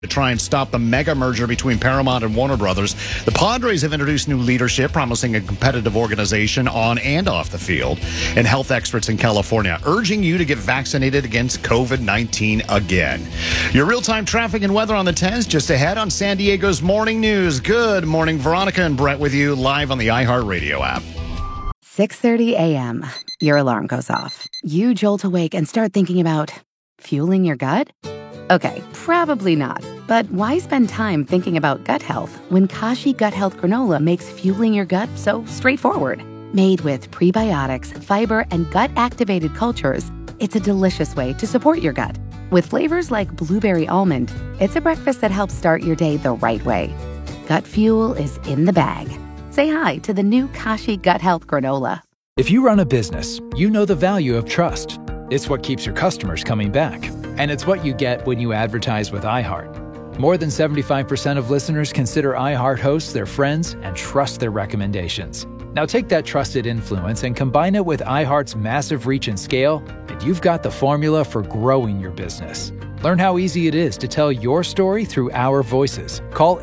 to try and stop the mega merger between Paramount and Warner Brothers. The Padres have introduced new leadership, promising a competitive organization on and off the field, and health experts in California urging you to get vaccinated against COVID-19 again. Your real-time traffic and weather on the 10s just ahead on San Diego's Morning News. Good morning, Veronica and Brett with you live on the iHeartRadio app. 6:30 a.m. Your alarm goes off. You jolt awake and start thinking about fueling your gut? Okay, probably not. But why spend time thinking about gut health when Kashi Gut Health Granola makes fueling your gut so straightforward? Made with prebiotics, fiber, and gut-activated cultures, it's a delicious way to support your gut. With flavors like blueberry almond, it's a breakfast that helps start your day the right way. Gut fuel is in the bag. Say hi to the new Kashi Gut Health Granola. If you run a business, you know the value of trust. It's what keeps your customers coming back. And it's what you get when you advertise with iHeart. More than 75% of listeners consider iHeart hosts their friends and trust their recommendations. Now take that trusted influence and combine it with iHeart's massive reach and scale, and you've got the formula for growing your business. Learn how easy it is to tell your story through our voices. Call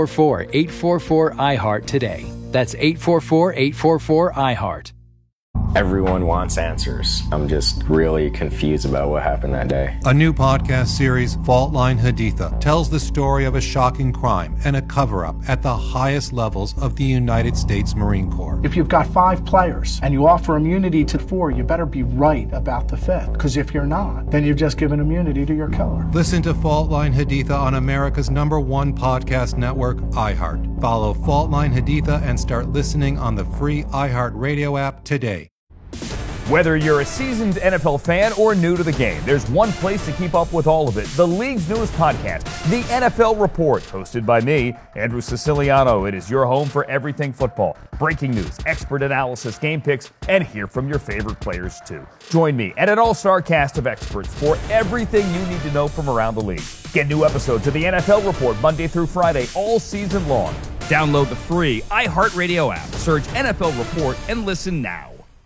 844-844-iHeart today. That's 844-844-iHeart. Everyone wants answers. I'm just really confused about what happened that day. A new podcast series, Fault Line Haditha, tells the story of a shocking crime and a cover-up at the highest levels of the United States Marine Corps. If you've got 5 players and you offer immunity to 4, you better be right about the 5th. Because if you're not, then you've just given immunity to your killer. Listen to Fault Line Haditha on America's #1 podcast network, iHeart. Follow Fault Line Haditha and start listening on the free iHeartRadio app today. Whether you're a seasoned NFL fan or new to the game, there's one place to keep up with all of it. The league's newest podcast, The NFL Report, hosted by me, Andrew Siciliano. It is your home for everything football. Breaking news, expert analysis, game picks, and hear from your favorite players too. Join me and an all-star cast of experts for everything you need to know from around the league. Get new episodes of The NFL Report Monday through Friday all season long. Download the free iHeartRadio app. Search NFL Report and listen now.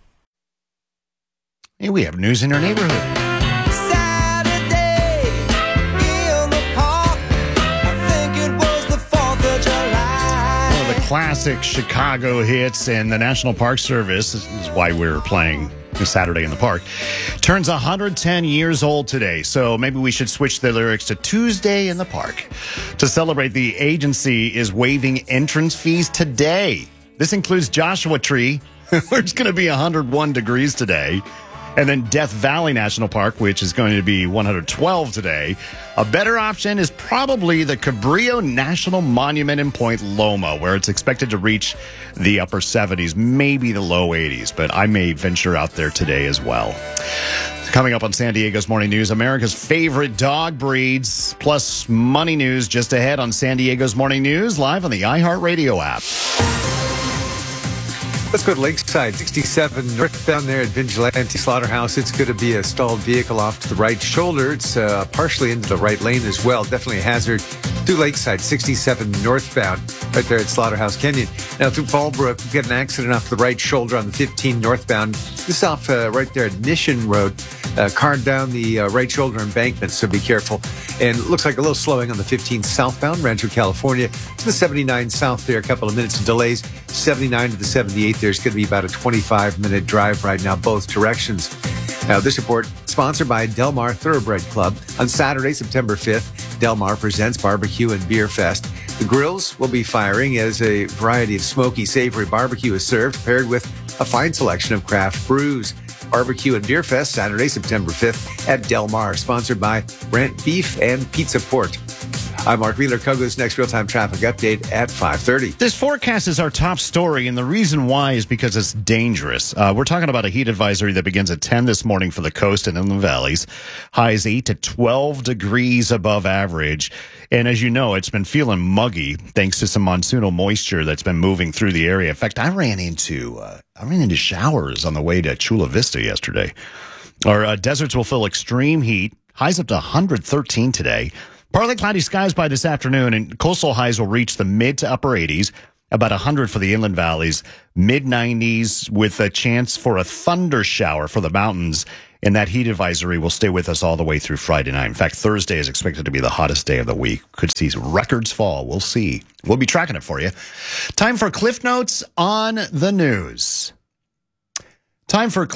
Hey, we have news in your neighborhood. Saturday in the park. I think it was the 4th of July. One of the classic Chicago hits, and the National Park Service, this is why we're playing Saturday in the Park, turns 110 years old today. So maybe we should switch the lyrics to Tuesday in the Park. To celebrate, the agency is waiving entrance fees today. This includes Joshua Tree, where it's going to be 101 degrees today. And then Death Valley National Park, which is going to be 112 today. A better option is probably the Cabrillo National Monument in Point Loma, where it's expected to reach the upper 70s, maybe the low 80s. But I may venture out there today as well. Coming up on San Diego's Morning News, America's favorite dog breeds, plus money news just ahead on San Diego's Morning News, live on the iHeartRadio app. Let's go to Lakeside, 67 northbound there at Vigilante Slaughterhouse. It's going to be a stalled vehicle off to the right shoulder. It's partially into the right lane as well. Definitely a hazard through Lakeside, 67 northbound, right there at Slaughterhouse Canyon. Now through Fallbrook, we've got an accident off the right shoulder on the 15 northbound. This is off right there at Mission Road. Car down the right shoulder embankment, so be careful. And it looks like a little slowing on the 15 southbound, Rancho California, to the 79 south there. A couple of minutes of delays. 79 to the 78, there's going to be about a 25-minute drive right now, both directions. Now, this report sponsored by Del Mar Thoroughbred Club. On Saturday, September 5th, Del Mar presents Barbecue and Beer Fest. The grills will be firing as a variety of smoky, savory barbecue is served, paired with a fine selection of craft brews. Barbecue and Beer Fest, Saturday, September 5th at Del Mar, sponsored by Brent Beef and Pizza Port. I'm Mark Wheeler. Kogo's next real-time traffic update at 5:30. This forecast is our top story, and the reason why is because it's dangerous. We're talking about a heat advisory that begins at 10 this morning for the coast and inland valleys. Highs 8 to 12 degrees above average. And as you know, it's been feeling muggy thanks to some monsoonal moisture that's been moving through the area. In fact, I ran into showers on the way to Chula Vista yesterday. Our deserts will feel extreme heat. Highs up to 113 today. Partly cloudy skies by this afternoon, and coastal highs will reach the mid to upper 80s, about 100 for the inland valleys, mid 90s with a chance for a thunder shower for the mountains, And that heat advisory will stay with us all the way through Friday night. In fact, Thursday is expected to be the hottest day of the week. Could see records fall. We'll see. We'll be tracking it for you. Time for Cliff Notes on the news. Time for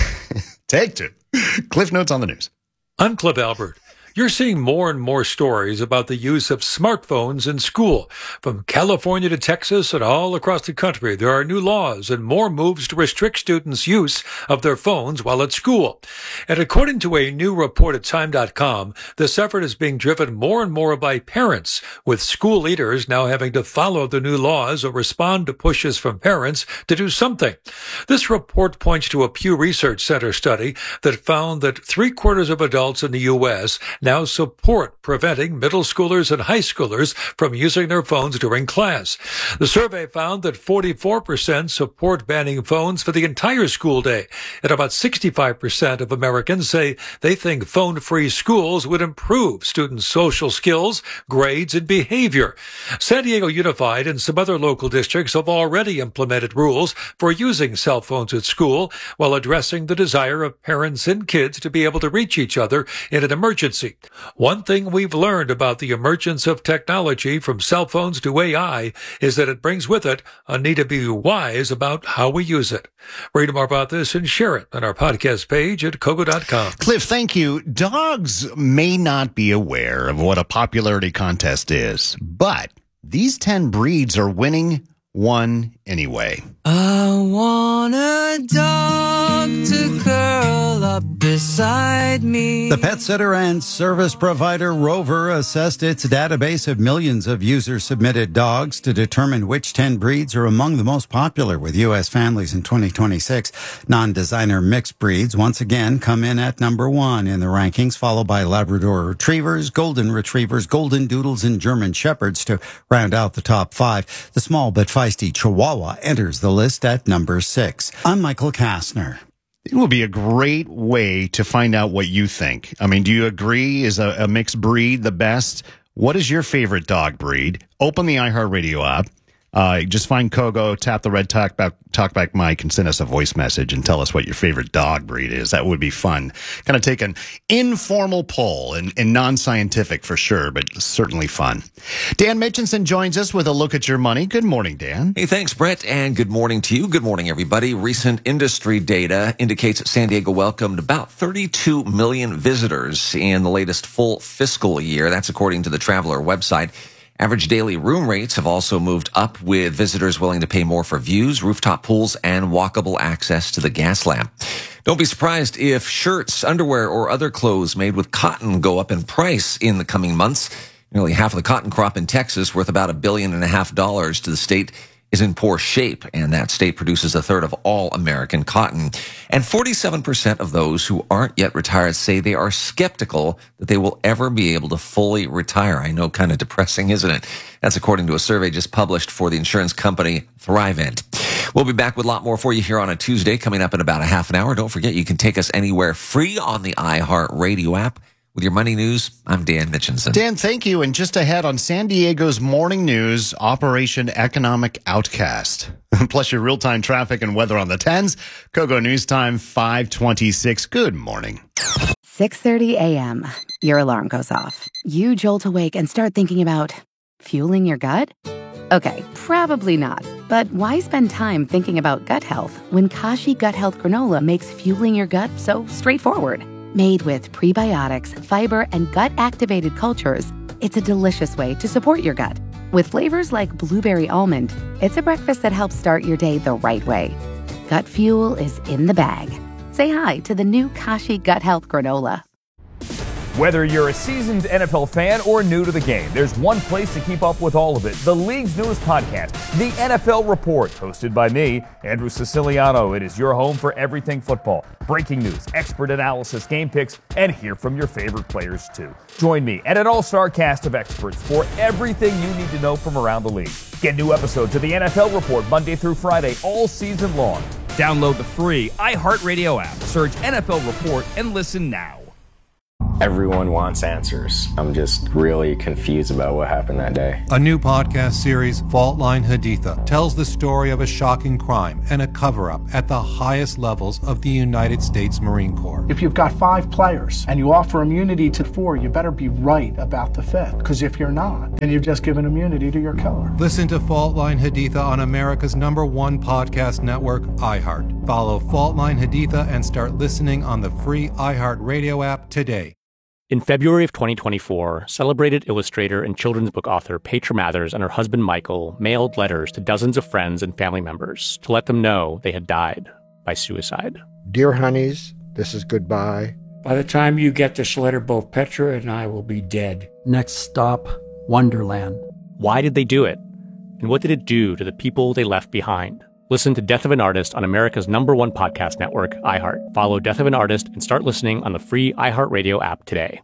Take two. Cliff Notes on the news. I'm Cliff Albert. You're seeing more and more stories about the use of smartphones in school. From California to Texas and all across the country, there are new laws and more moves to restrict students' use of their phones while at school. And according to a new report at Time.com, this effort is being driven more and more by parents, with school leaders now having to follow the new laws or respond to pushes from parents to do something. This report points to a Pew Research Center study that found that 3/4 of adults in the U.S. now support preventing middle schoolers and high schoolers from using their phones during class. The survey found that 44% support banning phones for the entire school day, and about 65% of Americans say they think phone-free schools would improve students' social skills, grades, and behavior. San Diego Unified and some other local districts have already implemented rules for using cell phones at school while addressing the desire of parents and kids to be able to reach each other in an emergency. One thing we've learned about the emergence of technology from cell phones to AI is that it brings with it a need to be wise about how we use it. Read more about this and share it on our podcast page at Kogo.com. Cliff, thank you. Dogs may not be aware of what a popularity contest is, but these 10 breeds are winning one anyway. I want a dog to curl up beside me. The pet sitter and service provider Rover assessed its database of millions of user-submitted dogs to determine which 10 breeds are among the most popular with U.S. families in 2026. Non-designer mixed breeds once again come in at number 1 in the rankings, followed by Labrador Retrievers, Golden Retrievers, Golden Doodles, and German Shepherds to round out the top 5. The small but feisty Chihuahua enters the list at number 6. I'm Michael Kastner. It will be a great way to find out what you think. I mean, do you agree? Is a mixed breed the best? What is your favorite dog breed? Open the iHeartRadio app. Just find Kogo, tap the red talkback mic, and send us a voice message and tell us what your favorite dog breed is. That would be fun. Kind of take an informal poll and non-scientific for sure, but certainly fun. Dan Mitchinson joins us with a look at your money. Good morning, Dan. Hey, thanks, Brett, and good morning to you. Good morning, everybody. Recent industry data indicates San Diego welcomed about 32 million visitors in the latest full fiscal year. That's according to the Traveler website. Average daily room rates have also moved up, with visitors willing to pay more for views, rooftop pools, and walkable access to the gas lamp. Don't be surprised if shirts, underwear, or other clothes made with cotton go up in price in the coming months. Nearly half of the cotton crop in Texas, worth about $1.5 billion to the state, is in poor shape, and that state produces 1/3 of all American cotton. And 47% of those who aren't yet retired say they are skeptical that they will ever be able to fully retire. I know, kind of depressing, isn't it? That's according to a survey just published for the insurance company Thrivent. We'll be back with a lot more for you here on a Tuesday, coming up in about a half an hour. Don't forget, you can take us anywhere free on the iHeartRadio app. With your money news, I'm Dan Mitchinson. Dan, thank you. And just ahead on San Diego's morning news, Operation Economic Outcast. Plus your real-time traffic and weather on the 10s. Kogo News Time, 5:26. Good morning. 6:30 a.m. Your alarm goes off. You jolt awake and start thinking about fueling your gut? Okay, probably not. But why spend time thinking about gut health when Kashi Gut Health Granola makes fueling your gut so straightforward? Made with prebiotics, fiber, and gut-activated cultures, it's a delicious way to support your gut. With flavors like blueberry almond, it's a breakfast that helps start your day the right way. Gut fuel is in the bag. Say hi to the new Kashi Gut Health Granola. Whether you're a seasoned NFL fan or new to the game, there's one place to keep up with all of it. The league's newest podcast, The NFL Report, hosted by me, Andrew Siciliano. It is your home for everything football. Breaking news, expert analysis, game picks, and hear from your favorite players too. Join me and an all-star cast of experts for everything you need to know from around the league. Get new episodes of The NFL Report Monday through Friday all season long. Download the free iHeartRadio app, search NFL Report, and listen now. Everyone wants answers. I'm just really confused about what happened that day. A new podcast series, Fault Line Haditha, tells the story of a shocking crime and a cover-up at the highest levels of the United States Marine Corps. If you've got 5 players and you offer immunity to 4, you better be right about the 5th. Because if you're not, then you've just given immunity to your killer. Listen to Fault Line Haditha on America's #1 podcast network, iHeart. Follow Fault Line Haditha and start listening on the free iHeart Radio app today. In February of 2024, celebrated illustrator and children's book author Petra Mathers and her husband Michael mailed letters to dozens of friends and family members to let them know they had died by suicide. Dear honeys, this is goodbye. By the time you get this letter, both Petra and I will be dead. Next stop, Wonderland. Why did they do it? And what did it do to the people they left behind? Listen to Death of an Artist on America's #1 podcast network, iHeart. Follow Death of an Artist and start listening on the free iHeartRadio app today.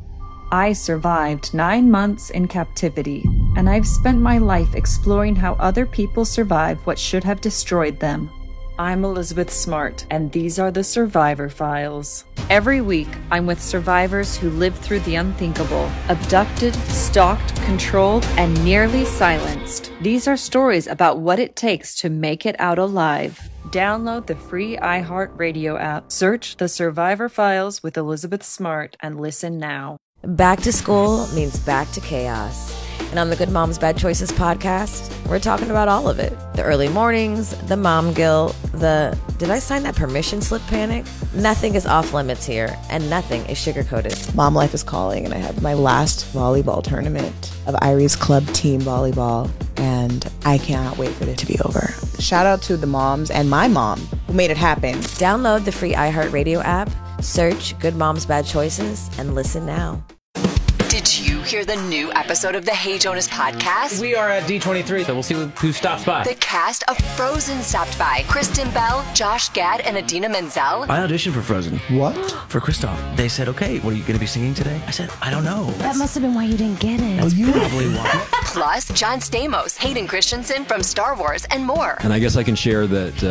I survived 9 months in captivity, and I've spent my life exploring how other people survive what should have destroyed them. I'm Elizabeth Smart, and these are the Survivor Files. Every week, I'm with survivors who lived through the unthinkable, abducted, stalked, controlled, and nearly silenced. These are stories about what it takes to make it out alive. Download the free iHeartRadio app, search The Survivor Files with Elizabeth Smart, and listen now. Back to school means back to chaos. And on the Good Moms Bad Choices podcast, we're talking about all of it. The early mornings, the mom guilt, the did I sign that permission slip panic? Nothing is off limits here, and nothing is sugar-coated. Mom life is calling, and I have my last volleyball tournament of Irie's club team volleyball, and I cannot wait for it to be over. Shout out to the moms and my mom who made it happen. Download the free iHeartRadio app, search Good Moms Bad Choices, and listen now. Did you hear the new episode of the Hey Jonas podcast? We are at D23, so we'll see who stops by. The cast of Frozen stopped by. Kristen Bell, Josh Gad, and Idina Menzel. I auditioned for Frozen. What? For Kristoff. They said, okay, what are you going to be singing today? I said, I don't know. That must have been why you didn't get it. That's probably why. Plus, John Stamos, Hayden Christensen from Star Wars, and more. And I guess I can share that...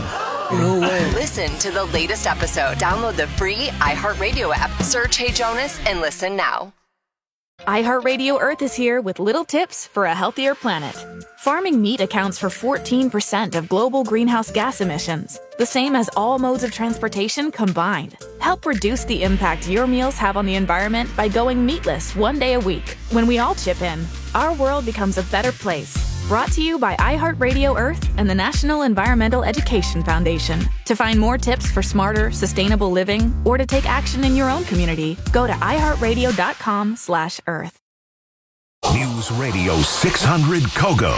No way. Listen to the latest episode. Download the free iHeartRadio app. Search Hey Jonas and listen now. iHeartRadio Earth is here with little tips for a healthier planet. Farming meat accounts for 14% of global greenhouse gas emissions, the same as all modes of transportation combined. Help reduce the impact your meals have on the environment by going meatless 1 day a week. When we all chip in, our world becomes a better place. Brought to you by iHeartRadio Earth and the National Environmental Education Foundation. To find more tips for smarter, sustainable living, or to take action in your own community, go to iHeartRadio.com/Earth. News Radio 600 Kogo.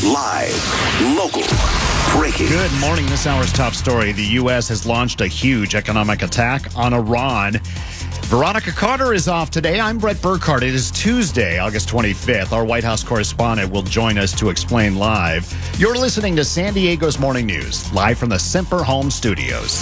Live, local, breaking. Good morning. This hour's top story. The U.S. has launched a huge economic attack on Iran. Veronica Carter is off today. I'm Brett Burkhardt. It is Tuesday, August 25th. Our White House correspondent will join us to explain live. You're listening to San Diego's Morning News, live from the Semper Home Studios.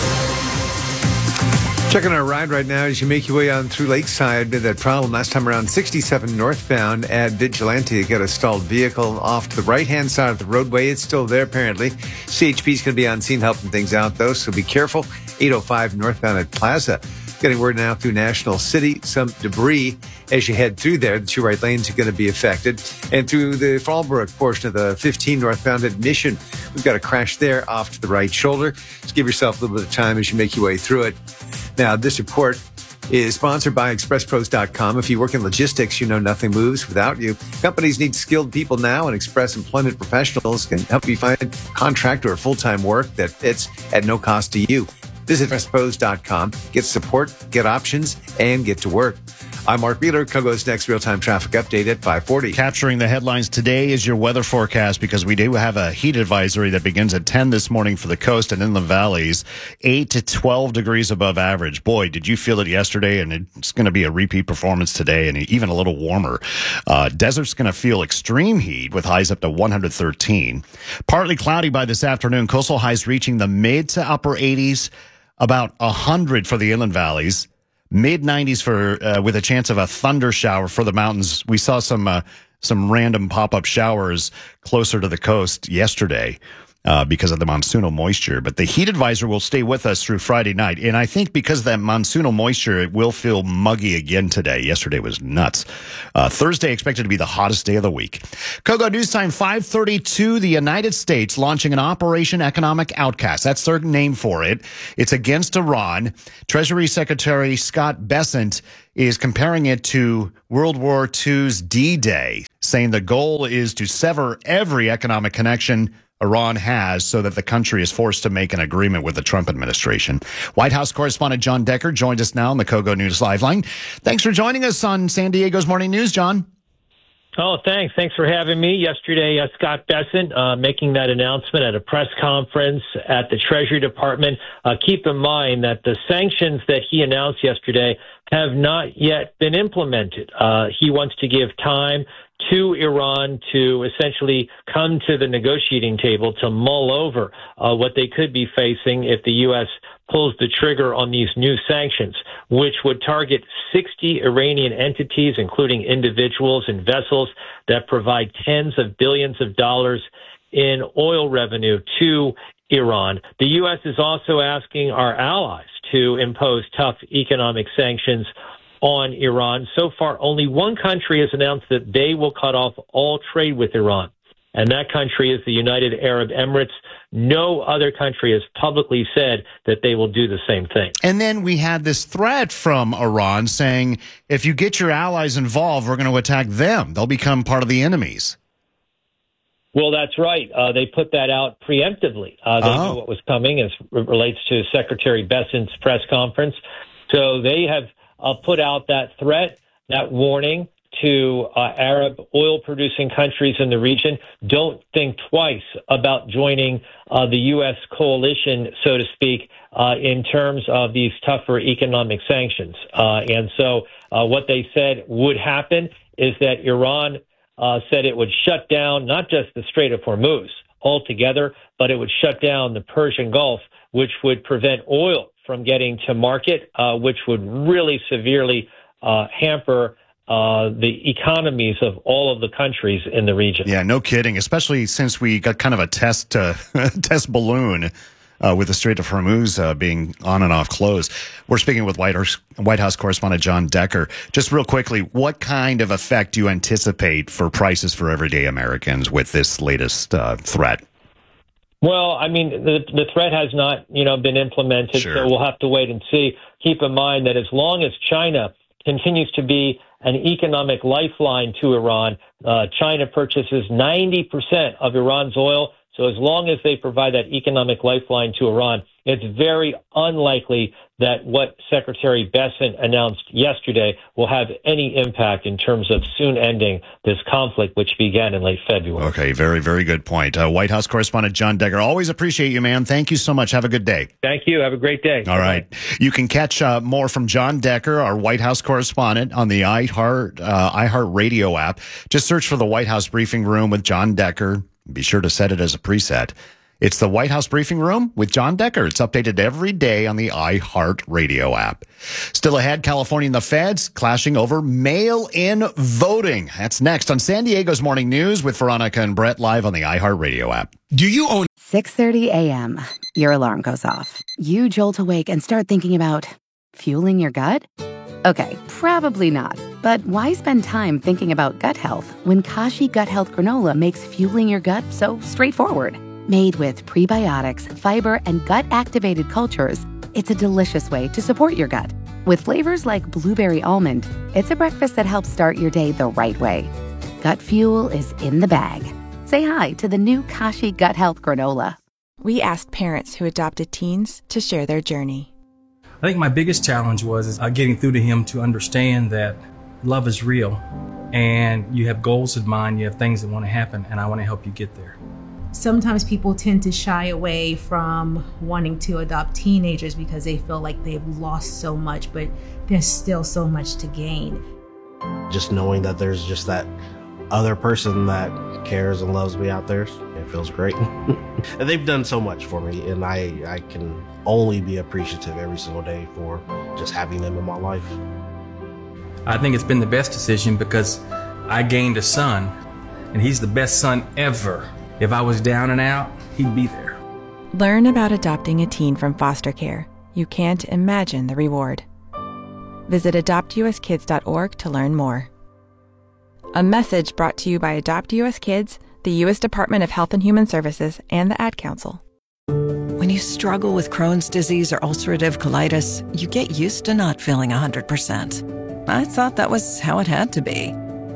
Checking our ride right now as you make your way on through Lakeside. That problem last time around 67 northbound at Vigilante. You got a stalled vehicle off to the right-hand side of the roadway. It's still there, apparently. CHP's going to be on scene helping things out, though, so be careful. 805 northbound at Plaza. Getting word now through National City, some debris as you head through there. The two right lanes are going to be affected. And through the Fallbrook portion of the 15 northbound at Mission, we've got a crash there off to the right shoulder. Just give yourself a little bit of time as you make your way through it. Now, this report is sponsored by ExpressPros.com. If you work in logistics, you know nothing moves without you. Companies need skilled people now, and Express Employment Professionals can help you find contract or full-time work that fits at no cost to you. Visit ExpressPros.com, get support, get options, and get to work. I'm Mark Wheeler. Kogo's next real-time traffic update at 5:40. Capturing the headlines today is your weather forecast, because we do have a heat advisory that begins at 10 this morning for the coast and in the valleys, 8 to 12 degrees above average. Boy, did you feel it yesterday, and it's going to be a repeat performance today, and even a little warmer. Desert's going to feel extreme heat with highs up to 113. Partly cloudy by this afternoon. Coastal highs reaching the mid to upper 80s, about 100 for the inland valleys. Mid-90s for with a chance of a thunder shower for the mountains. We saw some random pop-up showers closer to the coast yesterday. because of the monsoonal moisture. But the heat advisor will stay with us through Friday night. And I think because of that monsoonal moisture, it will feel muggy again today. Yesterday was nuts. Thursday expected to be the hottest day of the week. Kogo News Time 5:32. The United States launching an Operation Economic Outcast. That's their name for it. It's against Iran. Treasury Secretary Scott Bessent is comparing it to World War II's D-Day, saying the goal is to sever every economic connection Iran has so that the country is forced to make an agreement with the Trump administration. White House correspondent John Decker joined us now on the Kogo News Live line. Thanks for joining us on San Diego's Morning News, John. Oh, thanks. Thanks for having me. Yesterday, Scott Bessent making that announcement at a press conference at the Treasury Department. Keep in mind that the sanctions that he announced yesterday have not yet been implemented. He wants to give time to Iran to essentially come to the negotiating table to mull over what they could be facing if the U.S. pulls the trigger on these new sanctions, which would target 60 Iranian entities, including individuals and vessels that provide tens of billions of dollars in oil revenue to Iran. The U.S. is also asking our allies to impose tough economic sanctions on Iran. So far, only one country has announced that they will cut off all trade with Iran, and that country is the United Arab Emirates. No other country has publicly said that they will do the same thing. And then we had this threat from Iran saying, if you get your allies involved, we're going to attack them. They'll become part of the enemies. Well, that's right. They put that out preemptively. They knew what was coming as it relates to Secretary Bessent's press conference. So they have put out that threat, that warning to Arab oil-producing countries in the region. Don't think twice about joining the U.S. coalition, so to speak, in terms of these tougher economic sanctions. And so what they said would happen is that Iran said it would shut down not just the Strait of Hormuz altogether, but it would shut down the Persian Gulf, which would prevent oil from getting to market, which would really severely hamper the economies of all of the countries in the region. Yeah, no kidding, especially since we got kind of a test balloon with the Strait of Hormuz being on and off closed. We're speaking with White House correspondent John Decker. Just real quickly, what kind of effect do you anticipate for prices for everyday Americans with this latest threat? Well, I mean, the threat has not, been implemented, so we'll have to wait and see. Keep in mind that as long as China continues to be an economic lifeline to Iran, China purchases 90% of Iran's oil. So as long as they provide that economic lifeline to Iran, it's very unlikely that what Secretary Bessent announced yesterday will have any impact in terms of soon ending this conflict, which began in late February. Okay, very, very good point. White House correspondent John Decker, always appreciate you, man. Thank you so much. Have a good day. Thank you. Have a great day. All right. You can catch more from John Decker, our White House correspondent, on the iHeart Radio app. Just search for the White House Briefing Room with John Decker. Be sure to set it as a preset. It's the White House Briefing Room with John Decker. It's updated every day on the iHeart Radio app. Still ahead, California and the feds clashing over mail-in voting. That's next on San Diego's Morning News with Veronica and Brett live on the iHeart Radio app. Do you own 6:30 a.m. Your alarm goes off. You jolt awake and start thinking about fueling your gut? Okay, probably not. But why spend time thinking about gut health when Kashi Gut Health Granola makes fueling your gut so straightforward? Made with prebiotics, fiber, and gut-activated cultures, it's a delicious way to support your gut. With flavors like blueberry almond, it's a breakfast that helps start your day the right way. Gut fuel is in the bag. Say hi to the new Kashi Gut Health Granola. We asked parents who adopted teens to share their journey. I think my biggest challenge was getting through to him to understand that love is real and you have goals in mind, you have things that want to happen, and I want to help you get there. Sometimes people tend to shy away from wanting to adopt teenagers because they feel like they've lost so much, but there's still so much to gain. Just knowing that there's just that other person that cares and loves me out there, it feels great. And they've done so much for me, and I can only be appreciative every single day for just having them in my life. I think it's been the best decision because I gained a son, and he's the best son ever If I was down and out, he'd be there. Learn about adopting a teen from foster care. You can't imagine the reward. Visit adoptuskids.org to learn more. A message brought to you by Adopt US Kids, the U.S. Department of Health and Human Services, and the Ad Council. When you struggle with Crohn's disease or ulcerative colitis, you get used to not feeling 100%. I thought that was how it had to be.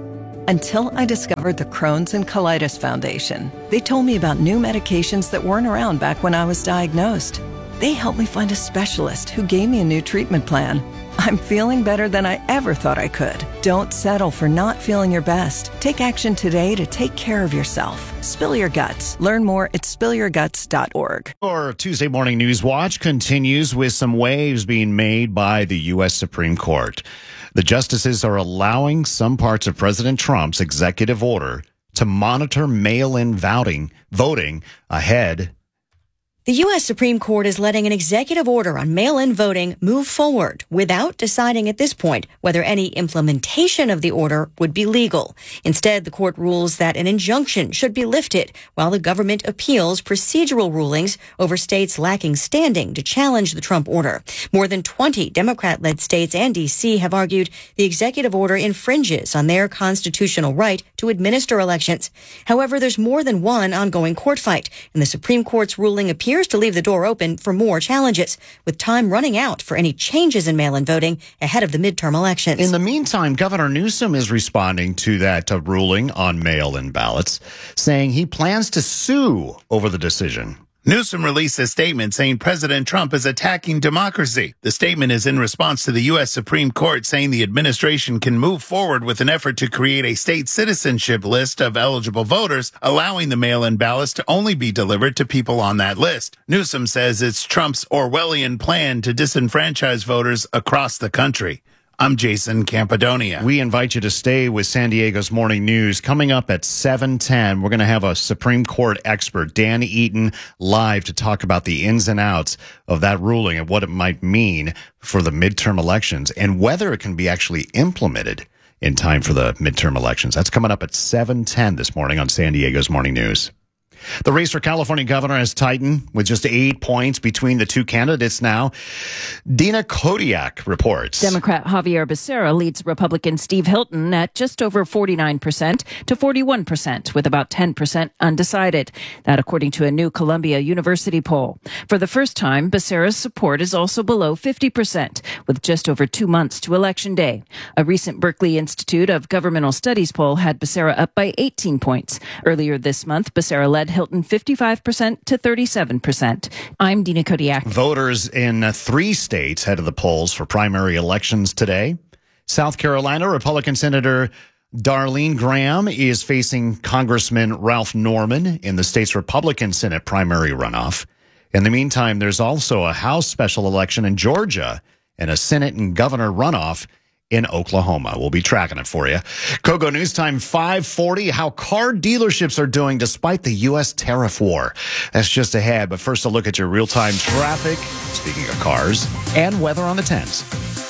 Until I discovered the Crohn's and Colitis Foundation. They told me about new medications that weren't around back when I was diagnosed. They helped me find a specialist who gave me a new treatment plan. I'm feeling better than I ever thought I could. Don't settle for not feeling your best. Take action today to take care of yourself. Spill your guts. Learn more at spillyourguts.org. Our Tuesday Morning News Watch continues with some waves being made by the U.S. Supreme Court. The justices are allowing some parts of President Trump's executive order to monitor mail-in voting ahead. The U.S. Supreme Court is letting an executive order on mail-in voting move forward without deciding at this point whether any implementation of the order would be legal. Instead, the court rules that an injunction should be lifted while the government appeals procedural rulings over states lacking standing to challenge the Trump order. More than 20 Democrat-led states and D.C. have argued the executive order infringes on their constitutional right to administer elections. However, there's more than one ongoing court fight, and the Supreme Court's ruling appears to leave the door open for more challenges, with time running out for any changes in mail-in voting ahead of the midterm elections. In the meantime, Governor Newsom is responding to that ruling on mail-in ballots, saying he plans to sue over the decision. Newsom released a statement saying President Trump is attacking democracy. The statement is in response to the U.S. Supreme Court saying the administration can move forward with an effort to create a state citizenship list of eligible voters, allowing the mail-in ballots to only be delivered to people on that list. Newsom says it's Trump's Orwellian plan to disenfranchise voters across the country. I'm Jason Campidonia. We invite you to stay with San Diego's Morning News. Coming up at 7:10, we're going to have a Supreme Court expert, Dan Eaton, live to talk about the ins and outs of that ruling and what it might mean for the midterm elections and whether it can be actually implemented in time for the midterm elections. That's coming up at 7:10 this morning on San Diego's Morning News. The race for California governor has tightened with just 8 points between the two candidates now. Dina Kodiak reports. Democrat Javier Becerra leads Republican Steve Hilton at just over 49% to 41%, with about 10% undecided. That according to a new Columbia University poll. For the first time, Becerra's support is also below 50%, with just over 2 months to Election Day. A recent Berkeley Institute of Governmental Studies poll had Becerra up by 18 points. Earlier this month, Becerra led Hilton 55% to 37%. I'm Dina Kodiak. Voters in 3 states head to the polls for primary elections today. South Carolina, Republican Senator Darlene Graham is facing Congressman Ralph Norman in the state's Republican Senate primary runoff. In the meantime, there's also a House special election in Georgia and a Senate and governor runoff in Oklahoma. We'll be tracking it for you. Kogo News Time 5:40, how car dealerships are doing despite the U.S. tariff war. That's just ahead, but first a look at your real-time traffic, speaking of cars, and weather on the 10s.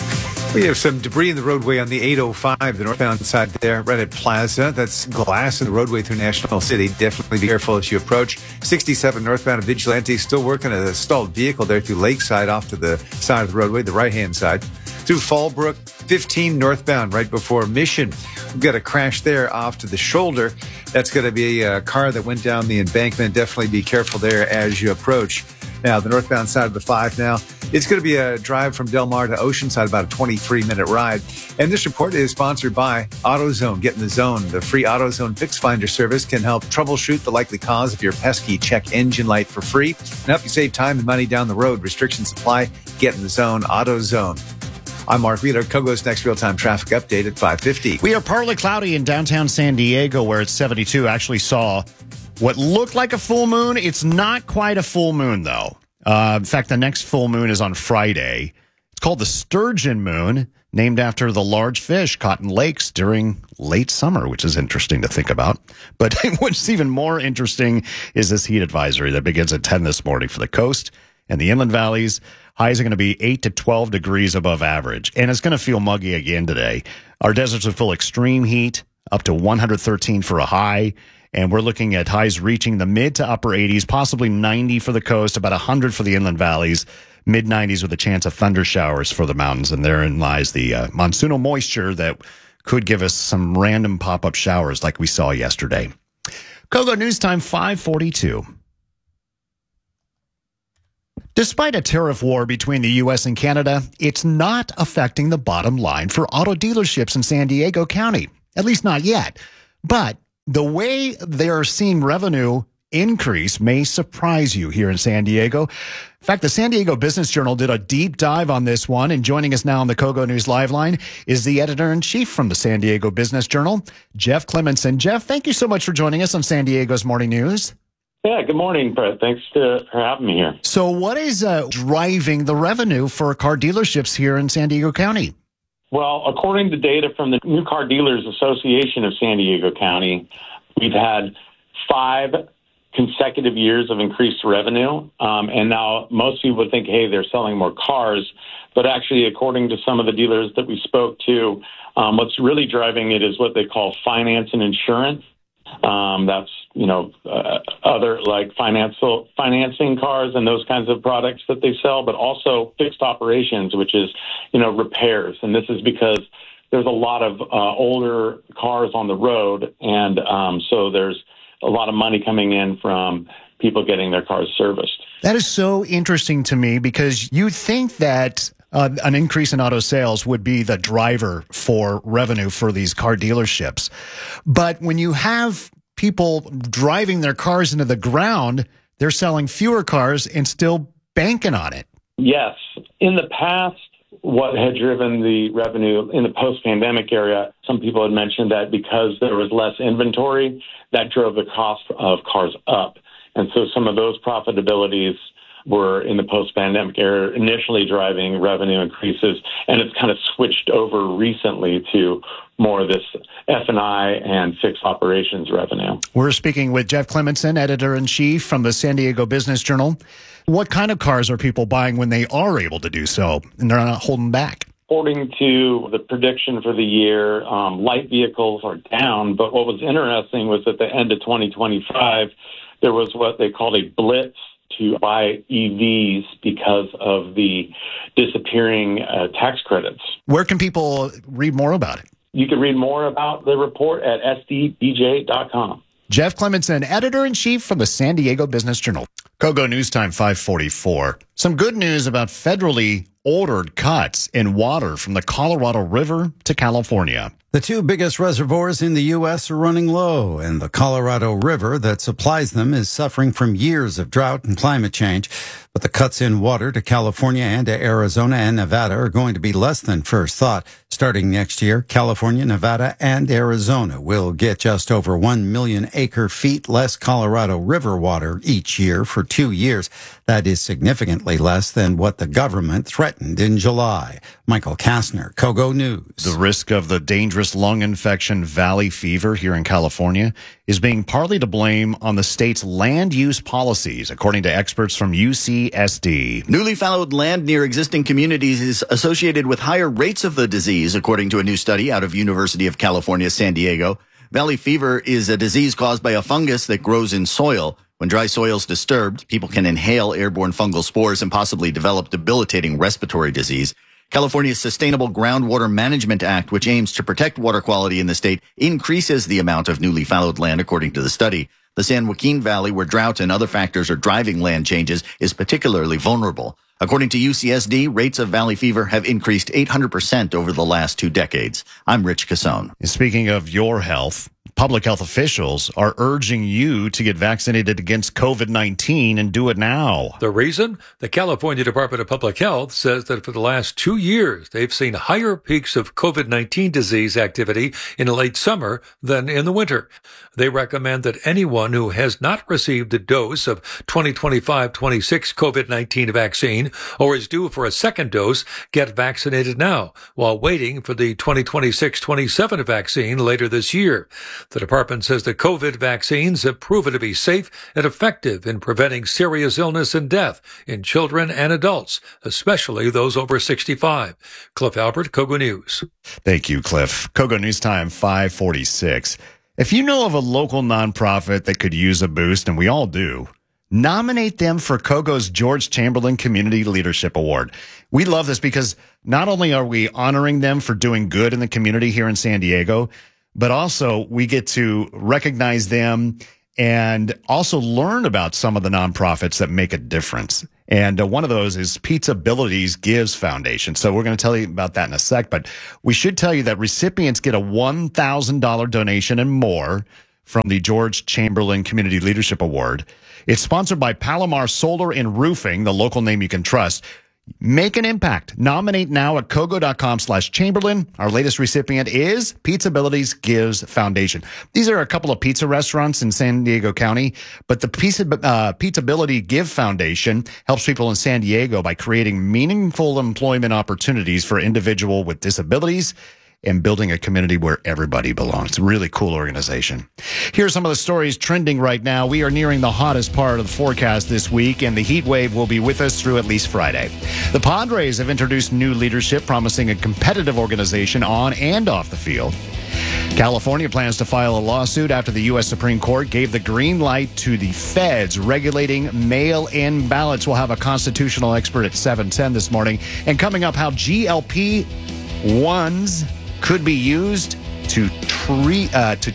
We have some debris in the roadway on the 805, the northbound side there, right at Plaza. That's glass in the roadway through National City. Definitely be careful as you approach. 67 northbound of Vigilante, still working a stalled vehicle there through Lakeside off to the side of the roadway, the right-hand side. Through Fallbrook, 15 northbound right before Mission. We've got a crash there off to the shoulder. That's going to be a car that went down the embankment. Definitely be careful there as you approach. Now, the northbound side of the 5 now. It's going to be a drive from Del Mar to Oceanside, about a 23-minute ride. And this report is sponsored by AutoZone. Get in the zone. The free AutoZone Fix Finder service can help troubleshoot the likely cause of your pesky check engine light for free and help you save time and money down the road. Restrictions apply. Get in the zone. AutoZone. I'm Mark Wheeler. Kogo's next real-time traffic update at 5:50. We are partly cloudy in downtown San Diego, where it's 72. Actually saw what looked like a full moon. It's not quite a full moon, though. In fact, the next full moon is on Friday. It's called the Sturgeon Moon, named after the large fish caught in lakes during late summer, which is interesting to think about. But what's even more interesting is this heat advisory that begins at 10 this morning for the coast and the inland valleys. Highs are going to be 8 to 12 degrees above average, and it's going to feel muggy again today. Our deserts will feel extreme heat, up to 113 for a high. And we're looking at highs reaching the mid to upper 80s, possibly 90 for the coast, about 100 for the inland valleys, mid 90s with a chance of thunder showers for the mountains. And therein lies the monsoonal moisture that could give us some random pop-up showers like we saw yesterday. Kogo News Time, 5:42. Despite a tariff war between the U.S. and Canada, it's not affecting the bottom line for auto dealerships in San Diego County, at least not yet. But the way they're seeing revenue increase may surprise you here in San Diego. In fact, the San Diego Business Journal did a deep dive on this one, and joining us now on the Kogo News Live line is the editor-in-chief from the San Diego Business Journal, Jeff Clementson. Jeff, thank you so much for joining us on San Diego's Morning News. Yeah, good morning, Brett. Thanks for having me here. So what is driving the revenue for car dealerships here in San Diego County? Well, according to data from the New Car Dealers Association of San Diego County, we've had 5 consecutive years of increased revenue. And now most people would think, hey, they're selling more cars. But actually, according to some of the dealers that we spoke to, what's really driving it is what they call finance and insurance. That's, other like financing cars and those kinds of products that they sell, but also fixed operations, which is, repairs. And this is because there's a lot of older cars on the road. And so there's a lot of money coming in from people getting their cars serviced. That is so interesting to me because you think that an increase in auto sales would be the driver for revenue for these car dealerships. But when you have people driving their cars into the ground, they're selling fewer cars and still banking on it. Yes. In the past, what had driven the revenue in the post-pandemic area, some people had mentioned that because there was less inventory, that drove the cost of cars up. And so some of those profitabilities were in the post-pandemic era initially driving revenue increases, and it's kind of switched over recently to more of this F&I and fixed operations revenue. We're speaking with Jeff Clementson, editor-in-chief from the San Diego Business Journal. What kind of cars are people buying when they are able to do so, and they're not holding back? According to the prediction for the year, light vehicles are down, but what was interesting was at the end of 2025, there was what they called a blitz to buy EVs because of the disappearing tax credits. Where can people read more about it? You can read more about the report at sdbj.com. Jeff Clementson, editor-in-chief from the San Diego Business Journal. Kogo News Time, 5:44. Some good news about federally ordered cuts in water from the Colorado River to California. The 2 biggest reservoirs in the U.S. are running low, and the Colorado River that supplies them is suffering from years of drought and climate change. But the cuts in water to California and to Arizona and Nevada are going to be less than first thought. Starting next year, California, Nevada, and Arizona will get just over 1 million acre-feet less Colorado River water each year for 2 years. That is significantly less than what the government threatened in July. Michael Kastner, Kogo News. The risk of the dangerous lung infection valley fever here in California is being partly to blame on the state's land use policies, according to experts from UCSD. Newly fallowed land near existing communities is associated with higher rates of the disease, according to a new study out of University of California, San Diego. Valley fever is a disease caused by a fungus that grows in soil. When dry soil is disturbed, people can inhale airborne fungal spores and possibly develop debilitating respiratory disease. California's Sustainable Groundwater Management Act, which aims to protect water quality in the state, increases the amount of newly fallowed land, according to the study. The San Joaquin Valley, where drought and other factors are driving land changes, is particularly vulnerable. According to UCSD, rates of valley fever have increased 800% over the last 2 decades. I'm Rich Cassone. Speaking of your health, public health officials are urging you to get vaccinated against COVID-19 and do it now. The reason? The California Department of Public Health says that for the last 2 years, they've seen higher peaks of COVID-19 disease activity in late summer than in the winter. They recommend that anyone who has not received a dose of 2025-26 COVID-19 vaccine or is due for a second dose get vaccinated now while waiting for the 2026-27 vaccine later this year. The department says the COVID vaccines have proven to be safe and effective in preventing serious illness and death in children and adults, especially those over 65. Cliff Albert, Kogo News. Thank you, Cliff. Kogo News Time, 5:46. If you know of a local nonprofit that could use a boost, and we all do, nominate them for Kogo's George Chamberlain Community Leadership Award. We love this because not only are we honoring them for doing good in the community here in San Diego, but also we get to recognize them and also learn about some of the nonprofits that make a difference. And one of those is Pizzabilities Gives Foundation. So we're going to tell you about that in a sec, but we should tell you that recipients get a $1,000 donation and more from the George Chamberlain Community Leadership Award. It's sponsored by Palomar Solar and Roofing, the local name you can trust. Make an impact. Nominate now at Kogo.com/Chamberlain. Our latest recipient is Pizzabilities Gives Foundation. These are a couple of pizza restaurants in San Diego County, but the Pizzability Give Foundation helps people in San Diego by creating meaningful employment opportunities for individuals with disabilities and building a community where everybody belongs. It's a really cool organization. Here are some of the stories trending right now. We are nearing the hottest part of the forecast this week, and the heat wave will be with us through at least Friday. The Padres have introduced new leadership, promising a competitive organization on and off the field. California plans to file a lawsuit after the U.S. Supreme Court gave the green light to the feds regulating mail-in ballots. We'll have a constitutional expert at 7:10 this morning. And coming up, how GLP-1s could be used to treat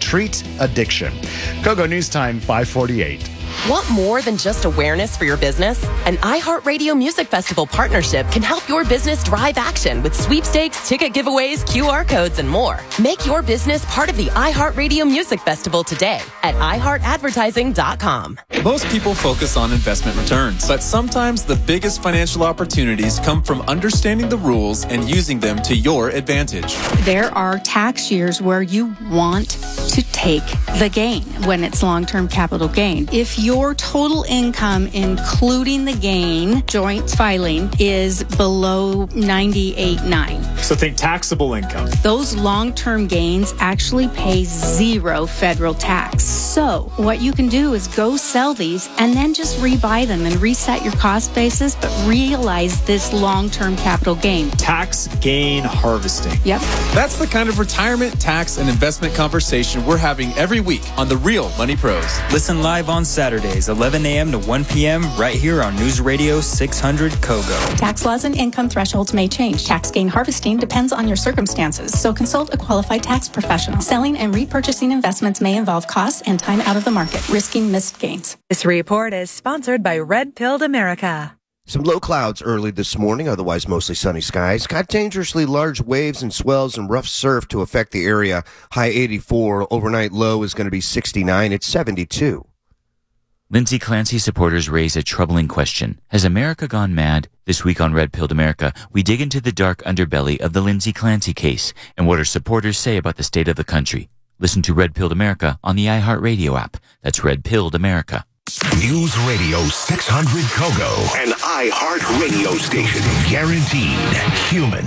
addiction. Kogo News Time, 5:48. Want more than just awareness for your business? An iHeartRadio Music Festival partnership can help your business drive action with sweepstakes, ticket giveaways, QR codes, and more. Make your business part of the iHeartRadio Music Festival today at iHeartAdvertising.com. Most people focus on investment returns, but sometimes the biggest financial opportunities come from understanding the rules and using them to your advantage. There are tax years where you want to take the gain when it's long-term capital gain. If your total income, including the gain, joint filing, is below $98,900. So think taxable income. Those long-term gains actually pay zero federal tax. So what you can do is go sell these and then just rebuy them and reset your cost basis, but realize this long-term capital gain. Tax gain harvesting. Yep. That's the kind of retirement, tax, and investment conversation we're having every week on The Real Money Pros. Listen live on Saturdays, 11 a.m. to 1 p.m. right here on News Radio 600 Kogo. Tax laws and income thresholds may change. Tax gain harvesting depends on your circumstances, so consult a qualified tax professional. Selling and repurchasing investments may involve costs and time out of the market, risking missed gains. This report is sponsored by Red Pilled America. Some low clouds early this morning, otherwise mostly sunny skies. Got dangerously large waves and swells and rough surf to affect the area. High 84. Overnight low is going to be 69. It's 72. Lindsay Clancy supporters raise a troubling question. Has America gone mad? This week on Red Pilled America, we dig into the dark underbelly of the Lindsay Clancy case and what her supporters say about the state of the country. Listen to Red Pilled America on the iHeartRadio app. That's Red Pilled America. News Radio 600 Kogo, an iHeartRadio station. Guaranteed human.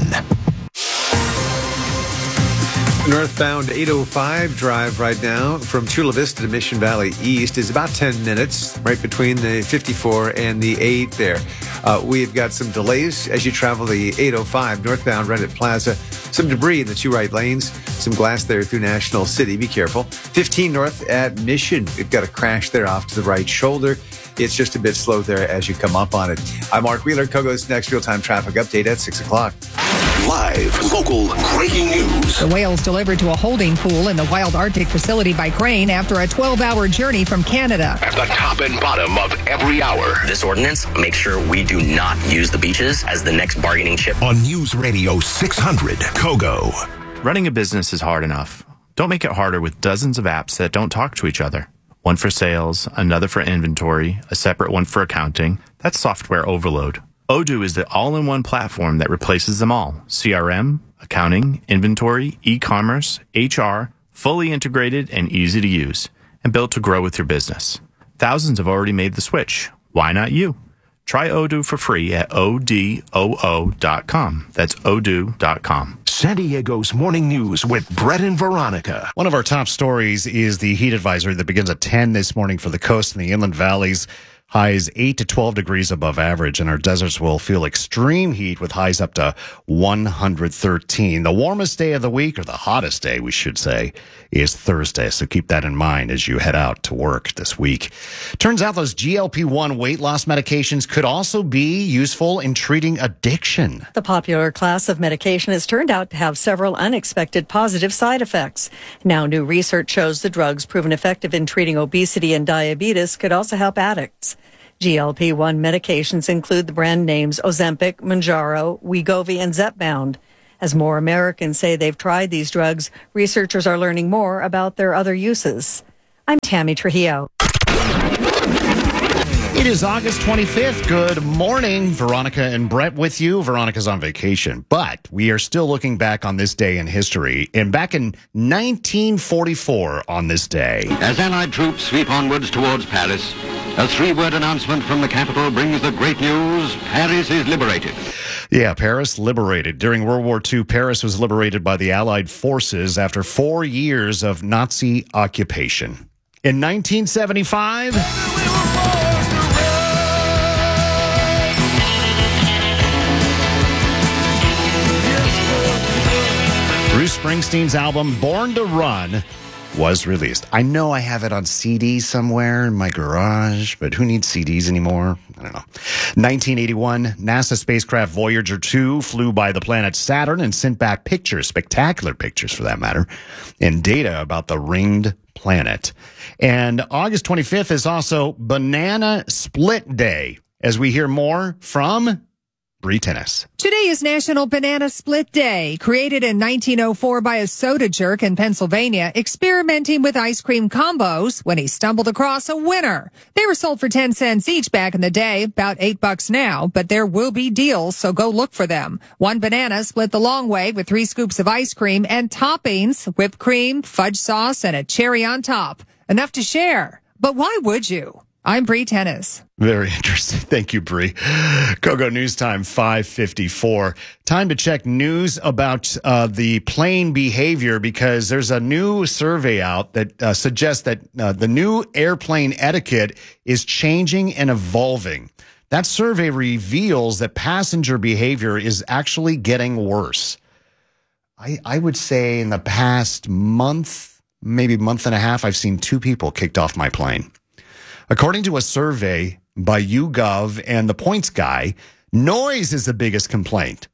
Northbound 805 drive right now from Chula Vista to Mission Valley East is about 10 minutes, right between the 54 and the 8 there. We've got some delays as you travel the 805 northbound right at Plaza. Some debris in the two right lanes, some glass there through National City. Be careful. 15 north at Mission. We've got a crash there off to the right shoulder. It's just a bit slow there as you come up on it. I'm Mark Wheeler. Kogo's next real-time traffic update at 6 o'clock. Live, local, breaking news. The whales delivered to a holding pool in the Wild Arctic facility by crane after a 12-hour journey from Canada. At the top and bottom of every hour. This ordinance makes sure we do not use the beaches as the next bargaining chip. On News Radio 600, Kogo. Running a business is hard enough. Don't make it harder with dozens of apps that don't talk to each other. One for sales, another for inventory, a separate one for accounting. That's software overload. Odoo is the all-in-one platform that replaces them all. CRM, accounting, inventory, e-commerce, HR, fully integrated and easy to use, and built to grow with your business. Thousands have already made the switch. Why not you? Try Odoo for free at odoo.com. That's odoo.com. San Diego's Morning News with Brett and Veronica. One of our top stories is the heat advisory that begins at 10 this morning for the coast and the inland valleys. Highs 8 to 12 degrees above average, and our deserts will feel extreme heat with highs up to 113. The warmest day of the week, or the hottest day, we should say, is Thursday. So keep that in mind as you head out to work this week. Turns out those GLP-1 weight loss medications could also be useful in treating addiction. The popular class of medication has turned out to have several unexpected positive side effects. Now, new research shows the drugs proven effective in treating obesity and diabetes could also help addicts. GLP-1 medications include the brand names Ozempic, Mounjaro, Wegovy, and Zepbound. As more Americans say they've tried these drugs, researchers are learning more about their other uses. I'm Tammy Trujillo. It is August 25th. Good morning. Veronica and Brett with you. Veronica's on vacation, but we are still looking back on this day in history. And back in 1944 on this day, as Allied troops sweep onwards towards Paris, a three-word announcement from the capital brings the great news: Paris is liberated. Yeah, Paris liberated. During World War II, Paris was liberated by the Allied forces after 4 years of Nazi occupation. In 1975... Bruce Springsteen's album Born to Run was released. I know I have it on CD somewhere in my garage, but who needs CDs anymore? I don't know. 1981, NASA spacecraft Voyager 2 flew by the planet Saturn and sent back pictures, spectacular pictures for that matter, and data about the ringed planet. And August 25th is also Banana Split Day, as we hear more from Bree Tennis. Today is National Banana Split Day, created in 1904 by a soda jerk in Pennsylvania, experimenting with ice cream combos when he stumbled across a winner. They were sold for 10 cents each back in the day, about $8 now, but there will be deals, so go look for them. One banana split the long way with 3 scoops of ice cream and toppings, whipped cream, fudge sauce, and a cherry on top. Enough to share. But why would you? I'm Bree Tennis. Very interesting. Thank you, Bree. Kogo News Time, 5:54. Time to check news about the plane behavior, because there's a new survey out that suggests that the new airplane etiquette is changing and evolving. That survey reveals that passenger behavior is actually getting worse. I would say in the past month, maybe month and a half, I've seen 2 people kicked off my plane. According to a survey by YouGov and the Points Guy, noise is the biggest complaint.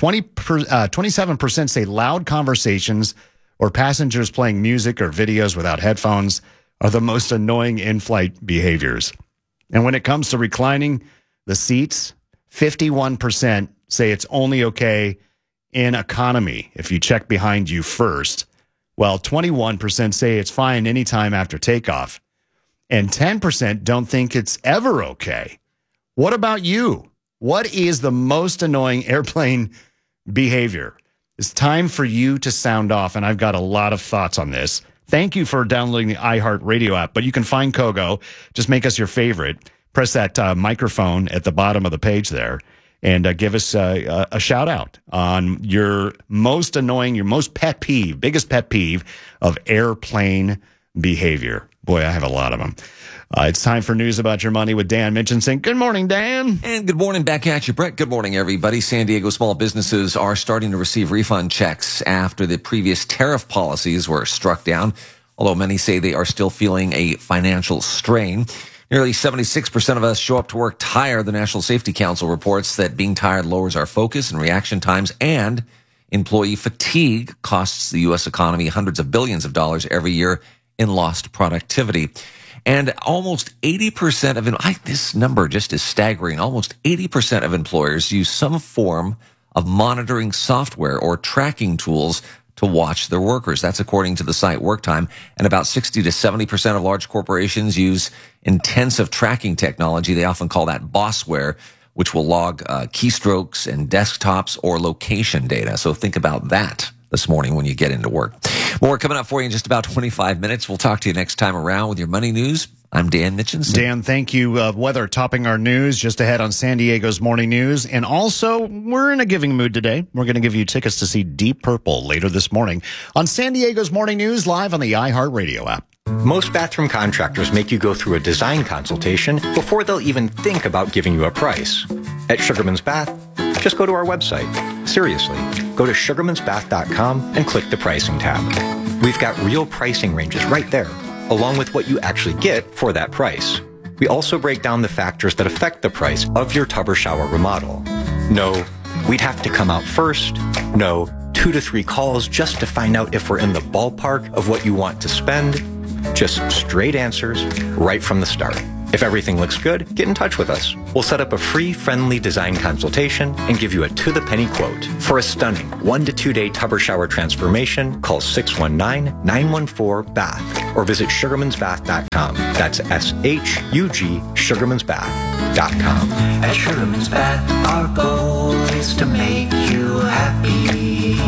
27% say loud conversations or passengers playing music or videos without headphones are the most annoying in-flight behaviors. And when it comes to reclining the seats, 51% say it's only okay in economy if you check behind you first, while 21% say it's fine anytime after takeoff. And 10% don't think it's ever okay. What about you? What is the most annoying airplane behavior? It's time for you to sound off, and I've got a lot of thoughts on this. Thank you for downloading the iHeartRadio app, but you can find Kogo. Just make us your favorite. Press that microphone at the bottom of the page there, and give us a shout out on your most annoying, your most pet peeve, biggest pet peeve of airplane behavior. Boy, I have a lot of them. It's time for news about your money with Dan Mitchinson. Good morning, Dan. And good morning back at you, Brett. Good morning, everybody. San Diego small businesses are starting to receive refund checks after the previous tariff policies were struck down, although many say they are still feeling a financial strain. Nearly 76% of us show up to work tired. The National Safety Council reports that being tired lowers our focus and reaction times, and employee fatigue costs the U.S. economy hundreds of billions of dollars every year in lost productivity. And almost 80% of, this number just is staggering, almost 80% of employers use some form of monitoring software or tracking tools to watch their workers. That's according to the site WorkTime. And about 60 to 70% of large corporations use intensive tracking technology. They often call that bossware, which will log keystrokes and desktops or location data. So think about that this morning when you get into work. More coming up for you in just about 25 minutes. We'll talk to you next time around with your money news. I'm Dan Mitchinson. Dan, thank you. Weather topping our news just ahead on San Diego's Morning News. And also, we're in a giving mood today. We're going to give you tickets to see Deep Purple later this morning on San Diego's Morning News, live on the iHeartRadio app. Most bathroom contractors make you go through a design consultation before they'll even think about giving you a price. At Sugarman's Bath, just go to our website. Seriously, go to sugarmansbath.com and click the pricing tab. We've got real pricing ranges right there, along with what you actually get for that price. We also break down the factors that affect the price of your tub or shower remodel. No, we'd have to come out first. No, 2 to 3 calls just to find out if we're in the ballpark of what you want to spend. Just straight answers right from the start. If everything looks good, get in touch with us. We'll set up a free, friendly design consultation and give you a to-the-penny quote. For a stunning 1 to 2 day tub or shower transformation, call 619-914-BATH or visit sugarmansbath.com. That's S-H-U-G, sugarmansbath.com. At Sugarman's Bath, our goal is to make you happy.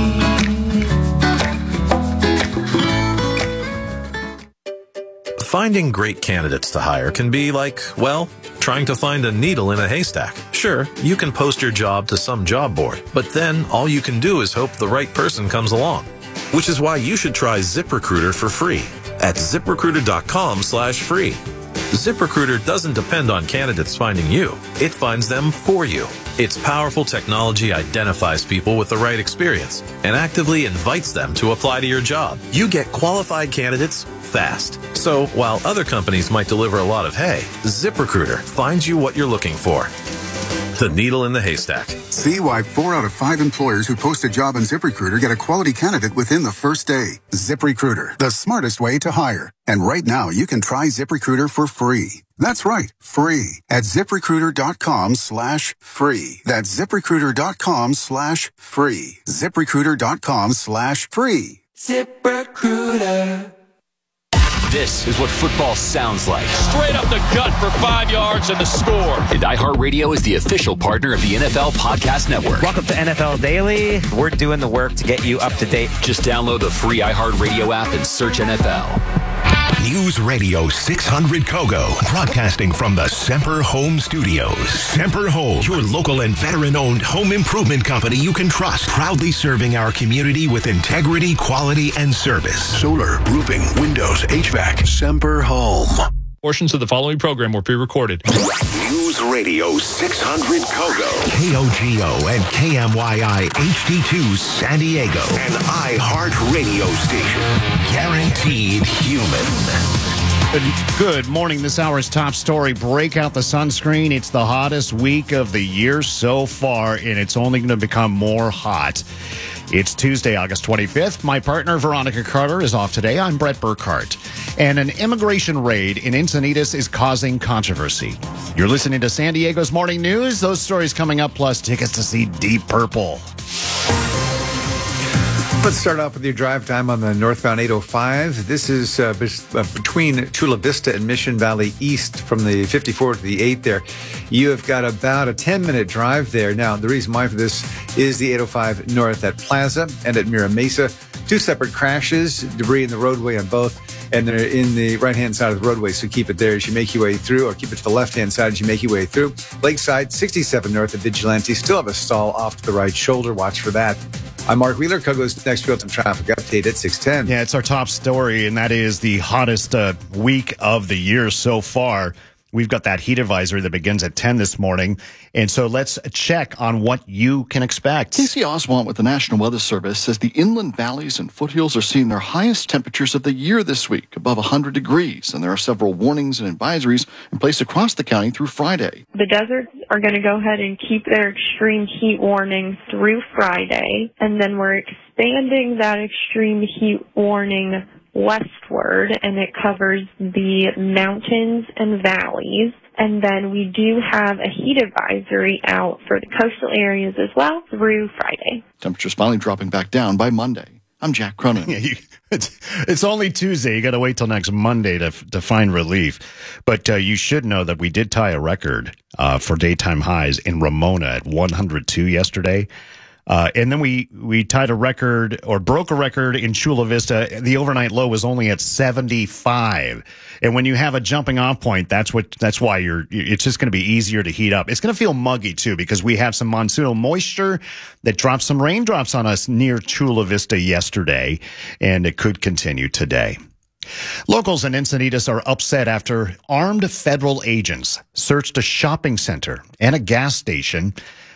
Finding great candidates to hire can be like, well, trying to find a needle in a haystack. Sure, you can post your job to some job board, but then all you can do is hope the right person comes along. Which is why you should try ZipRecruiter for free at ZipRecruiter.com/free. ZipRecruiter doesn't depend on candidates finding you. It finds them for you. Its powerful technology identifies people with the right experience and actively invites them to apply to your job. You get qualified candidates fast. So while other companies might deliver a lot of hay, ZipRecruiter finds you what you're looking for. The needle in the haystack. See why 4 out of 5 employers who post a job on ZipRecruiter get a quality candidate within the first day. ZipRecruiter, the smartest way to hire. And right now, you can try ZipRecruiter for free. That's right, free at ZipRecruiter.com/free. That's ZipRecruiter.com/free. ZipRecruiter.com/free. ZipRecruiter. This is what football sounds like. Straight up the gut for 5 yards and the score. And iHeartRadio is the official partner of the NFL Podcast Network. Welcome to NFL Daily. We're doing the work to get you up to date. Just download the free iHeartRadio app and search NFL. News Radio 600 Kogo, broadcasting from the Semper Home Studios. Semper Home, your local and veteran-owned home improvement company you can trust. Proudly serving our community with integrity, quality, and service. Solar, roofing, windows, HVAC. Semper Home. Portions of the following program were pre-recorded. News Radio 600 Kogo, KOGO and KMYI HD2 San Diego, an iHeart radio station. Guaranteed human. Good morning. This hour's top story. Break out the sunscreen. It's the hottest week of the year so far, and it's only going to become more hot. It's Tuesday, August 25th. My partner, Veronica Carter, is off today. I'm Brett Burkhart. And an immigration raid in Encinitas is causing controversy. You're listening to San Diego's Morning News. Those stories coming up, plus tickets to see Deep Purple. Let's start off with your drive time on the northbound 805. This is between Chula Vista and Mission Valley East from the 54 to the 8 there. You have got about a 10-minute drive there. Now, the reason why for this is the 805 north at Plaza and at Mira Mesa. 2 separate crashes, debris in the roadway on both, and they're in the right-hand side of the roadway, so keep it there as you make your way through, or keep it to the left-hand side as you make your way through. Lakeside, 67 north at Vigilante, still have a stall off to the right shoulder. Watch for that. I'm Mark Wheeler. Kogo's next real-time traffic update at 6:10. Yeah, it's our top story, and that is the hottest week of the year so far. We've got that heat advisory that begins at 10 this morning. And so let's check on what you can expect. Casey Oswalt with the National Weather Service says the inland valleys and foothills are seeing their highest temperatures of the year this week, above 100 degrees. And there are several warnings and advisories in place across the county through Friday. The deserts are going to go ahead and keep their extreme heat warning through Friday. And then we're expanding that extreme heat warning westward, and it covers the mountains and valleys. And then we do have a heat advisory out for the coastal areas as well through Friday. Temperatures finally dropping back down by Monday. I'm Jack Cronin. Yeah, it's only Tuesday. You got to wait till next Monday to find relief. But you should know that we did tie a record for daytime highs in Ramona at 102 yesterday. And then we tied a record or broke a record in Chula Vista. The overnight low was only at 75. And when you have a jumping off point, that's why it's just going to be easier to heat up. It's going to feel muggy too, because we have some monsoonal moisture that dropped some raindrops on us near Chula Vista yesterday, and it could continue today. Locals in Encinitas are upset after armed federal agents searched a shopping center and a gas station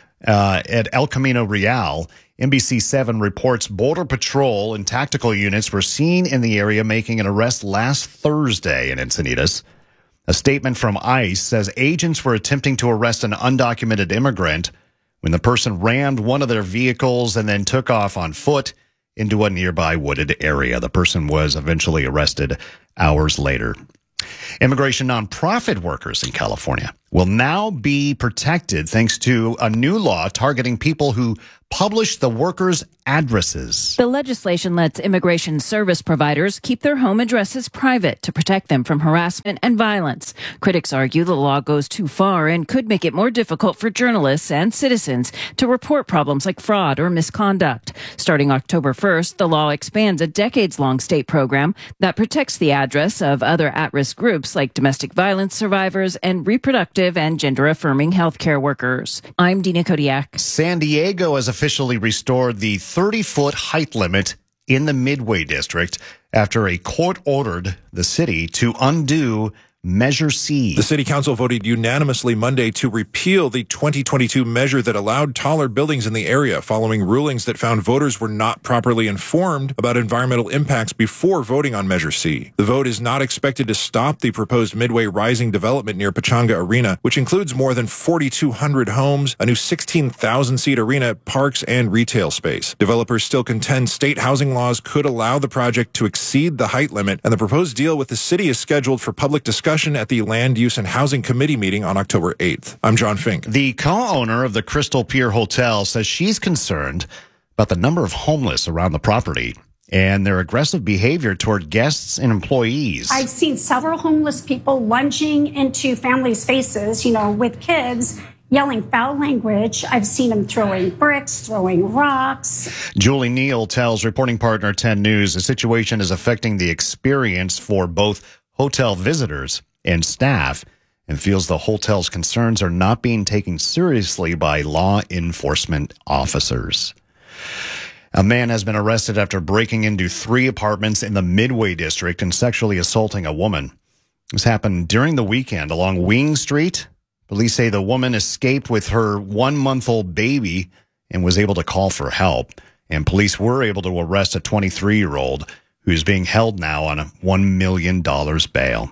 at El Camino Real. NBC7 reports Border Patrol and tactical units were seen in the area making an arrest last Thursday in Encinitas. A statement from ICE says agents were attempting to arrest an undocumented immigrant when the person rammed one of their vehicles and then took off on foot into a nearby wooded area. The person was eventually arrested hours later. Immigration nonprofit workers in California will now be protected thanks to a new law targeting people who publish the workers' addresses. The legislation lets immigration service providers keep their home addresses private to protect them from harassment and violence. Critics argue the law goes too far and could make it more difficult for journalists and citizens to report problems like fraud or misconduct. Starting October 1st, the law expands a decades-long state program that protects the address of other at-risk groups like domestic violence survivors and reproductive and gender-affirming healthcare workers. I'm Dina Kodiak. San Diego has officially restored the 30-foot height limit in the Midway District after a court ordered the city to undo Measure C. The city council voted unanimously Monday to repeal the 2022 measure that allowed taller buildings in the area following rulings that found voters were not properly informed about environmental impacts before voting on Measure C. The vote is not expected to stop the proposed Midway Rising development near Pechanga Arena, which includes more than 4,200 homes, a new 16,000-seat arena, parks, and retail space. Developers still contend state housing laws could allow the project to exceed the height limit, and the proposed deal with the city is scheduled for public discussion at the Land Use and Housing Committee meeting on October 8th. I'm John Fink. The co-owner of the Crystal Pier Hotel says she's concerned about the number of homeless around the property and their aggressive behavior toward guests and employees. I've seen several homeless people lunging into families' faces, with kids, yelling foul language. I've seen them throwing bricks, throwing rocks. Julie Neal tells reporting partner 10 News the situation is affecting the experience for both hotel visitors and staff, and feels the hotel's concerns are not being taken seriously by law enforcement officers. A man has been arrested after breaking into 3 apartments in the Midway District and sexually assaulting a woman. This happened during the weekend along Wing Street. Police say the woman escaped with her 1-month-old baby and was able to call for help. And police were able to arrest a 23-year-old who's being held now on a $1 million bail.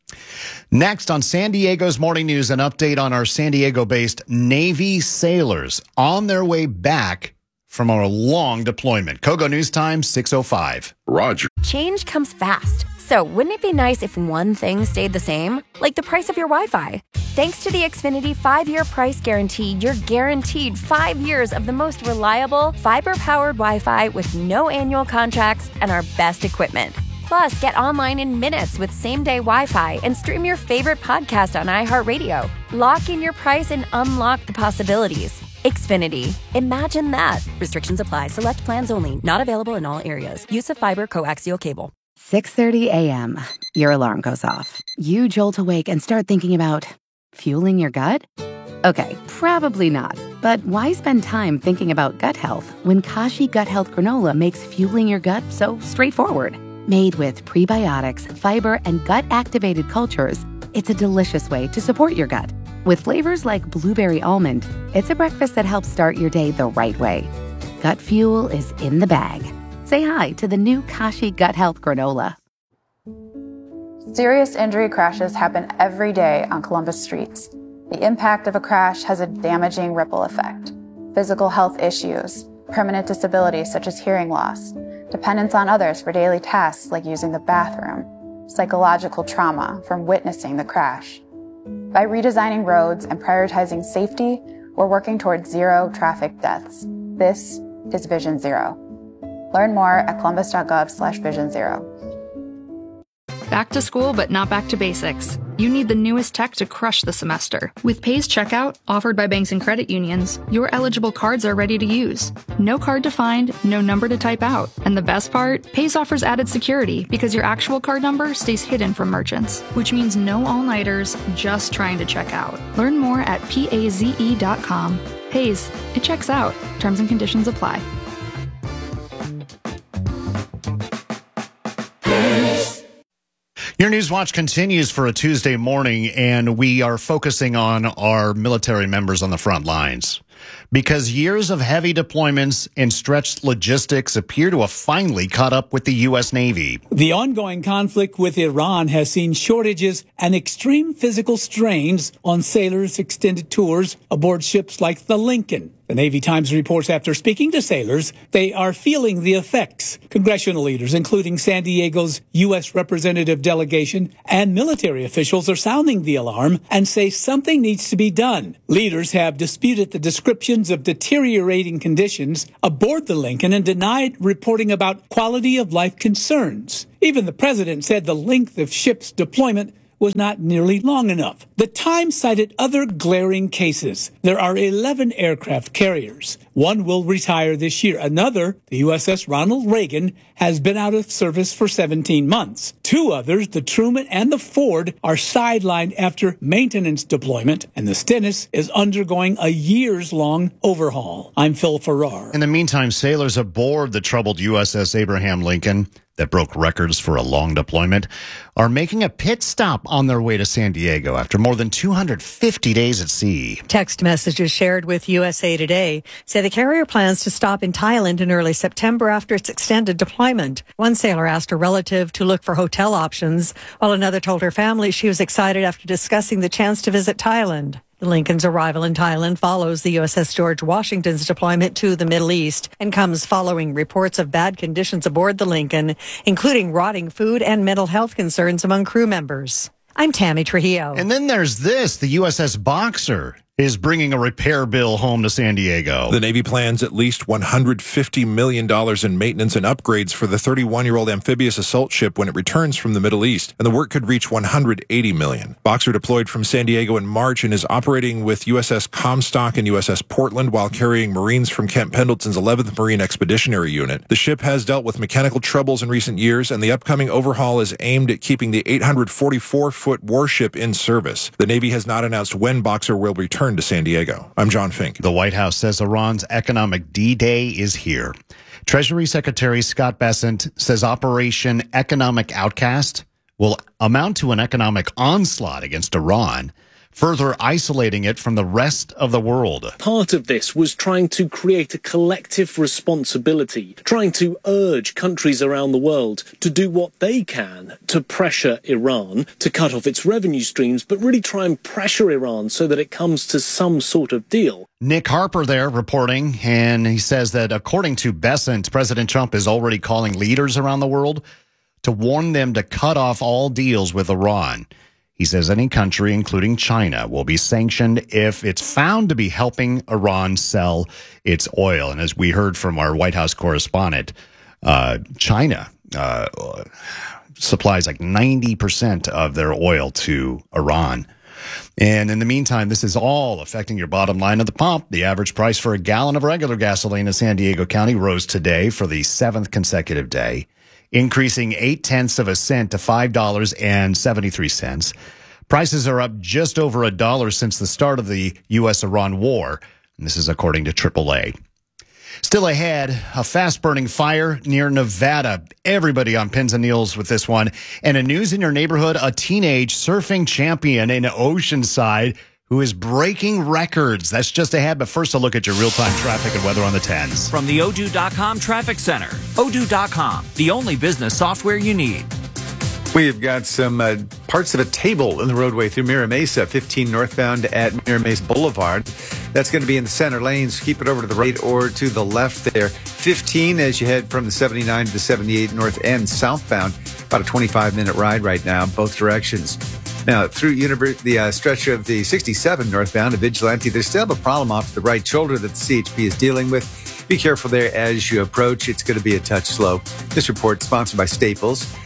Next on San Diego's Morning News, an update on our San Diego-based Navy sailors on their way back from a long deployment. Kogo News Time, 6:05. Roger. Change comes fast. So wouldn't it be nice if one thing stayed the same? Like the price of your Wi-Fi. Thanks to the Xfinity 5-year price guarantee, you're guaranteed 5 years of the most reliable, fiber-powered Wi-Fi with no annual contracts and our best equipment. Plus, get online in minutes with same-day Wi-Fi and stream your favorite podcast on iHeartRadio. Lock in your price and unlock the possibilities. Xfinity. Imagine that. Restrictions apply. Select plans only. Not available in all areas. Use of fiber coaxial cable. 6:30 a.m. Your alarm goes off. You jolt awake and start thinking about fueling your gut? Okay, probably not. But why spend time thinking about gut health when Kashi Gut Health Granola makes fueling your gut so straightforward? Made with prebiotics, fiber, and gut-activated cultures, it's a delicious way to support your gut. With flavors like blueberry almond, it's a breakfast that helps start your day the right way. Gut fuel is in the bag. Say hi to the new Kashi Gut Health Granola. Serious injury crashes happen every day on Columbus streets. The impact of a crash has a damaging ripple effect. Physical health issues, permanent disabilities such as hearing loss, dependence on others for daily tasks like using the bathroom, psychological trauma from witnessing the crash. By redesigning roads and prioritizing safety, we're working towards 0 traffic deaths. This is Vision Zero. Learn more at columbus.gov/vision0. Back to school, but not back to basics. You need the newest tech to crush the semester. With Pays Checkout, offered by banks and credit unions, your eligible cards are ready to use. No card to find, no number to type out. And the best part? Pays offers added security because your actual card number stays hidden from merchants, which means no all-nighters just trying to check out. Learn more at paze.com. Pays, it checks out. Terms and conditions apply. Your News Watch continues for a Tuesday morning, and we are focusing on our military members on the front lines. Because years of heavy deployments and stretched logistics appear to have finally caught up with the U.S. Navy. The ongoing conflict with Iran has seen shortages and extreme physical strains on sailors' extended tours aboard ships like the Lincoln. The Navy Times reports after speaking to sailors, they are feeling the effects. Congressional leaders, including San Diego's U.S. representative delegation and military officials, are sounding the alarm and say something needs to be done. Leaders have disputed the descriptions of deteriorating conditions aboard the Lincoln and denied reporting about quality of life concerns. Even the president said the length of ship's deployment was not nearly long enough. The Times cited other glaring cases. There are 11 aircraft carriers. One will retire this year. Another, the USS Ronald Reagan, has been out of service for 17 months. Two others, the Truman and the Ford, are sidelined after maintenance deployment, and the Stennis is undergoing a years-long overhaul. I'm Phil Farrar. In the meantime, sailors aboard the troubled USS Abraham Lincoln that broke records for a long deployment are making a pit stop on their way to San Diego after more than 250 days at sea. Text messages shared with USA Today say the carrier plans to stop in Thailand in early September after its extended deployment. One sailor asked a relative to look for hotel options, while another told her family she was excited after discussing the chance to visit Thailand. The Lincoln's arrival in Thailand follows the USS George Washington's deployment to the Middle East and comes following reports of bad conditions aboard the Lincoln, including rotting food and mental health concerns among crew members. I'm Tammy Trujillo. And then there's this. The USS Boxer is bringing a repair bill home to San Diego. The Navy plans at least $150 million in maintenance and upgrades for the 31-year-old amphibious assault ship when it returns from the Middle East, and the work could reach $180 million. Boxer deployed from San Diego in March and is operating with USS Comstock and USS Portland while carrying Marines from Camp Pendleton's 11th Marine Expeditionary Unit. The ship has dealt with mechanical troubles in recent years, and the upcoming overhaul is aimed at keeping the 844-foot warship in service. The Navy has not announced when Boxer will return to San Diego. I'm John Fink. The White House says Iran's economic D-Day is here. Treasury Secretary Scott Bessent says Operation Economic Outcast will amount to an economic onslaught against Iran, further isolating it from the rest of the world. Part of this was trying to create a collective responsibility, trying to urge countries around the world to do what they can to pressure Iran, to cut off its revenue streams, but really try and pressure Iran so that it comes to some sort of deal. Nick Harper there reporting, and he says that according to Bessent, President Trump is already calling leaders around the world to warn them to cut off all deals with Iran. He says any country, including China, will be sanctioned if it's found to be helping Iran sell its oil. And as we heard from our White House correspondent, China supplies like 90% of their oil to Iran. And in the meantime, this is all affecting your bottom line at the pump. The average price for a gallon of regular gasoline in San Diego County rose today for the 7th consecutive day, increasing 0.8 cents to $5.73. Prices are up just over $1 since the start of the U.S.-Iran war. And this is according to AAA. Still ahead, a fast-burning fire near Nevada. Everybody on pins and needles with this one. And in news in your neighborhood, a teenage surfing champion in Oceanside who is breaking records. That's just ahead, but first a look at your real-time traffic and weather on the 10s. From the Odoo.com Traffic Center. Odoo.com, the only business software you need. We've got some parts of a table in the roadway through Mira Mesa, 15 northbound at Mira Mesa Boulevard. That's going to be in the center lanes. Keep it over to the right or to the left there. 15 as you head from the 79 to the 78 north end southbound. About a 25-minute ride right now, both directions. Now, through the stretch of the 67 northbound at Vigilante, there's still a problem off the right shoulder that the CHP is dealing with. Be careful there as you approach. It's going to be a touch slow. This report sponsored by Staples.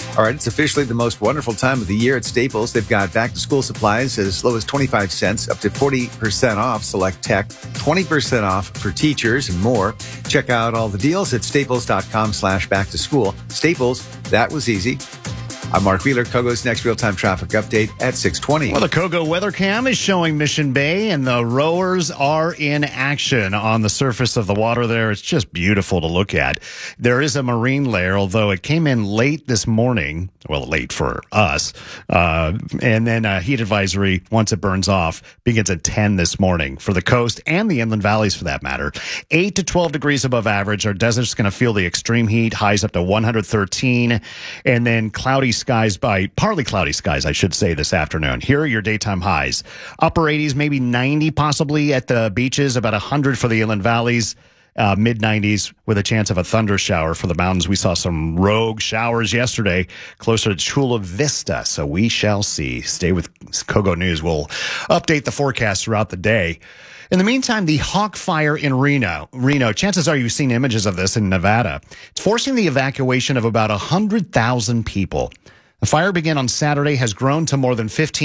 All right, it's officially the most wonderful time of the year at Staples. They've got back-to-school supplies as low as 25 cents, up to 40% off select tech, 20% off for teachers, and more. Check out all the deals at staples.com/back-to-school. Staples, that was easy. I'm Mark Wheeler. Kogo's next real-time traffic update at 6:20. Well, the Kogo weather cam is showing Mission Bay, and the rowers are in action on the surface of the water there. It's just beautiful to look at. There is a marine layer, although it came in late this morning. Well, late for us. And then a heat advisory, once it burns off, begins at 10 this morning for the coast and the inland valleys for that matter. 8 to 12 degrees above average. Our desert's going to feel the extreme heat, highs up to 113, and then partly cloudy skies, I should say, this afternoon. Here are your daytime highs. Upper 80s, maybe 90 possibly at the beaches, about 100 for the inland valleys. Mid-90s with a chance of a thunder shower for the mountains. We saw some rogue showers yesterday closer to Chula Vista, so we shall see. Stay with Kogo News. We'll update the forecast throughout the day. In the meantime, the Hawk Fire in Reno, chances are you've seen images of this in Nevada. It's forcing the evacuation of about 100,000 people. The fire began on Saturday, has grown to more than 15